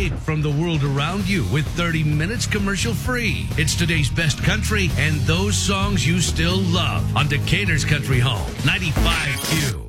Escape from the world around you with 30 minutes commercial free. It's today's best country and those songs you still love on Decatur's Country Home, 95Q.